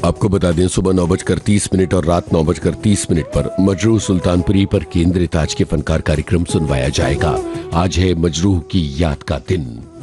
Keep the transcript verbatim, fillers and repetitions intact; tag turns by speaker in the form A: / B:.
A: आपको बता दें, सुबह नौ बजकर तीस मिनट और रात नौ बजकर तीस मिनट पर मजरूह सुल्तानपुरी पर केंद्रित आज के फनकार कार्यक्रम सुनवाया जाएगा। आज है मजरूह की याद का दिन।